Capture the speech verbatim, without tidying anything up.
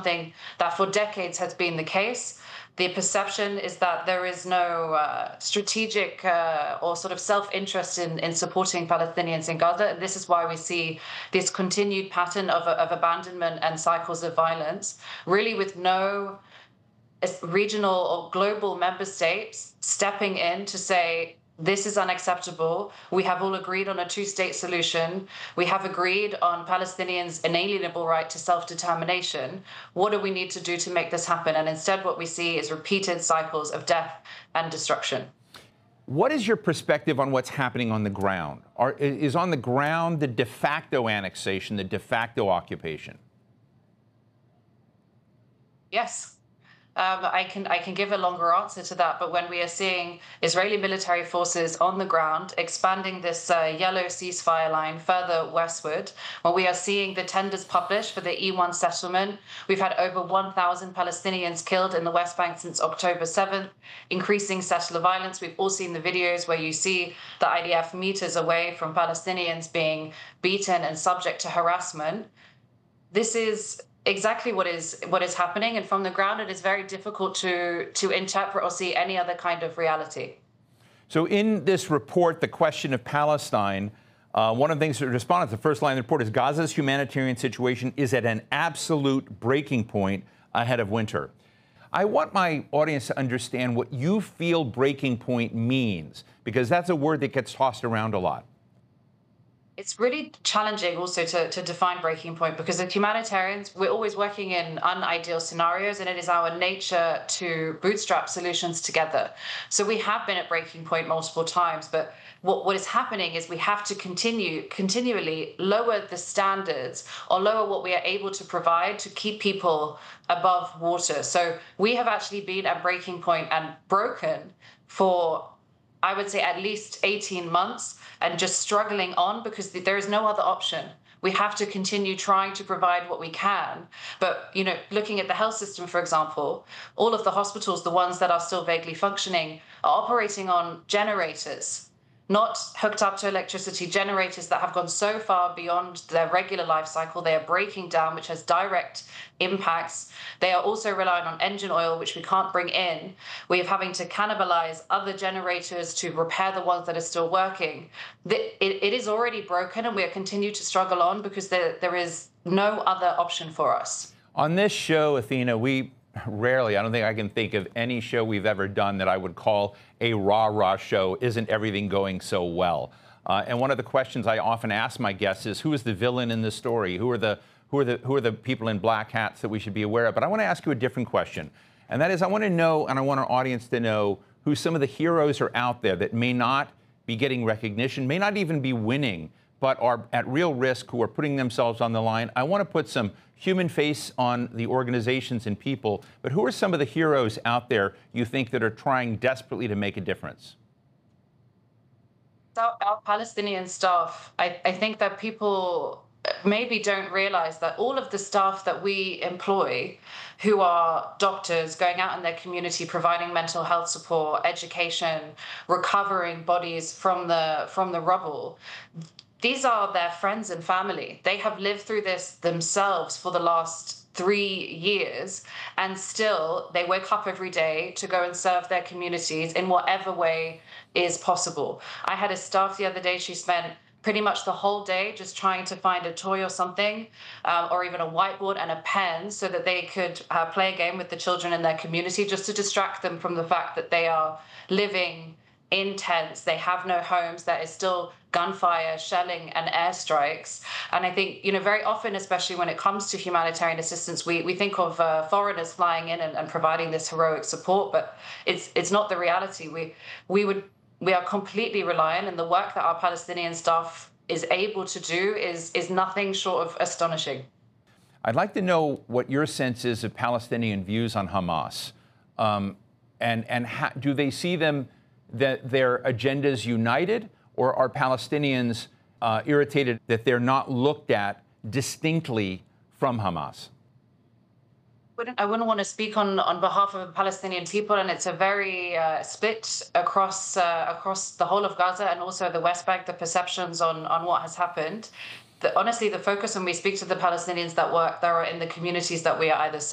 something that for decades has been the case. The perception is that there is no uh, strategic uh, or sort of self-interest in, in supporting Palestinians in Gaza. And this is why we see this continued pattern of, of abandonment and cycles of violence, really with no regional or global member states stepping in to say, this is unacceptable. We have all agreed on a two-state solution. We have agreed on Palestinians' inalienable right to self-determination. What do we need to do to make this happen? And instead, what we see is repeated cycles of death and destruction. What is your perspective on what's happening on the ground? Are, is on the ground the de facto annexation, the de facto occupation? Yes. Um, I can I can give a longer answer to that, but when we are seeing Israeli military forces on the ground expanding this uh, yellow ceasefire line further westward, when we are seeing the tenders published for the E one settlement, we've had over one thousand Palestinians killed in the West Bank since October seventh, increasing settler violence. We've all seen the videos where you see the I D F meters away from Palestinians being beaten and subject to harassment. This is exactly what is what is happening, and from the ground it is very difficult to to interpret or see any other kind of reality. So in this report, The Question of Palestine, uh, one of the things that responded to the first line of the report is Gaza's humanitarian situation is at an absolute breaking point ahead of winter. I want my audience to understand what you feel breaking point means, because that's a word that gets tossed around a lot. It's really challenging also to, to define breaking point, because as humanitarians, we're always working in unideal scenarios, and it is our nature to bootstrap solutions together. So we have been at breaking point multiple times, but what, what is happening is we have to continue continually lower the standards or lower what we are able to provide to keep people above water. So we have actually been at breaking point and broken for, I would say, at least eighteen months, and just struggling on because there is no other option. We have to continue trying to provide what we can. But, you know, looking at the health system, for example, all of the hospitals, the ones that are still vaguely functioning, are operating on generators, not hooked up to electricity, generators that have gone so far beyond their regular life cycle. They are breaking down, which has direct impacts. They are also relying on engine oil, which we can't bring in. We are having to cannibalize other generators to repair the ones that are still working. It, it is already broken, and we are continue to struggle on because there, there is no other option for us. On this show, Athena, we rarely, I don't think I can think of any show we've ever done that I would call a rah-rah show. Isn't everything going so well? Uh, and one of the questions I often ask my guests is, who is the villain in the story? Who are the who are the who are the people in black hats that we should be aware of? But I want to ask you a different question, and that is, I want to know, and I want our audience to know, who some of the heroes are out there that may not be getting recognition, may not even be winning, but are at real risk, who are putting themselves on the line. I want to put some human face on the organizations and people, but who are some of the heroes out there you think that are trying desperately to make a difference? So our Palestinian staff, I, I think that people maybe don't realize that all of the staff that we employ, who are doctors going out in their community, providing mental health support, education, recovering bodies from the from the rubble, these are their friends and family. They have lived through this themselves for the last three years, and still they wake up every day to go and serve their communities in whatever way is possible. I had a staff the other day, she spent pretty much the whole day just trying to find a toy or something, um, or even a whiteboard and a pen, so that they could uh, play a game with the children in their community, just to distract them from the fact that they are living in tents, they have no homes, there is still gunfire, shelling, and airstrikes. And I think, you know, very often, especially when it comes to humanitarian assistance, we, we think of uh, foreigners flying in and, and providing this heroic support, but it's it's not the reality. We we would we are completely reliant, and the work that our Palestinian staff is able to do is is nothing short of astonishing. I'd like to know what your sense is of Palestinian views on Hamas, um, and and how, do they see them, that their agendas united, or are Palestinians uh, irritated that they're not looked at distinctly from Hamas? I wouldn't want to speak on, on behalf of the Palestinian people, and it's a very uh, split across uh, across the whole of Gaza and also the West Bank, the perceptions on, on what has happened. The, honestly, the focus when we speak to the Palestinians that work, that are in the communities that we are either